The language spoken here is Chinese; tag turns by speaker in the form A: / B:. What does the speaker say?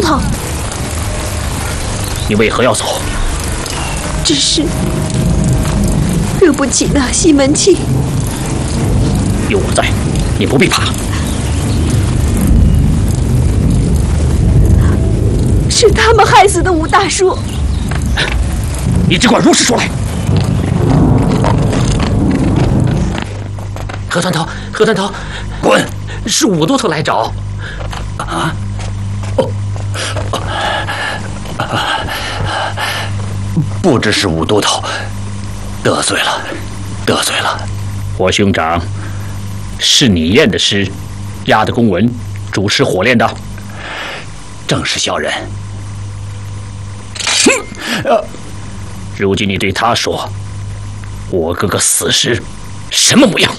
A: 头，
B: 你为何要走？
A: 只是惹不起那西门庆。
B: 有我在，你不必怕。
A: 是他们害死的吴大叔。
B: 你只管如实说来。何团头，何团头，滚！是武都头来找。啊！哦。不知是武都头得罪了，得罪了。我兄长，是你验的尸，押的公文，主持火炼的。正是小人。如今你对他说，我哥哥死时什么模样？